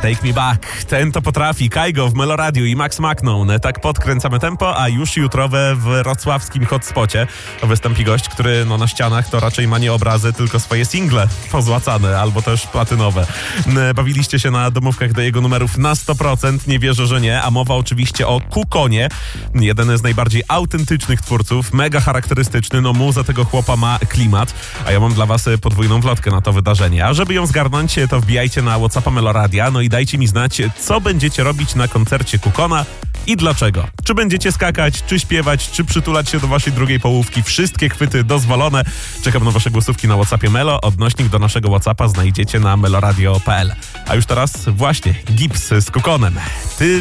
Take me back. Ten to potrafi. Kaigo w Meloradiu i Max Macnone. Tak podkręcamy tempo, a już jutrowe w wrocławskim hotspocie wystąpi gość, który na ścianach to raczej ma nie obrazy, tylko swoje single pozłacane albo też platynowe. Bawiliście się na domówkach do jego numerów na 100%, nie wierzę, że nie, a mowa oczywiście o Kukonie. Jeden z najbardziej autentycznych twórców, mega charakterystyczny, muza tego chłopa ma klimat, a ja mam dla was podwójną wlotkę na to wydarzenie. A żeby ją zgarnąć, to wbijajcie na WhatsAppa Meloradia, i dajcie mi znać, co będziecie robić na koncercie Kukona i dlaczego. Czy będziecie skakać, czy śpiewać, czy przytulać się do waszej drugiej połówki. Wszystkie chwyty dozwolone. Czekam na wasze głosówki na WhatsAppie Melo. Odnośnik do naszego WhatsAppa znajdziecie na meloradio.pl. A już teraz właśnie Gips z Kukonem. Ty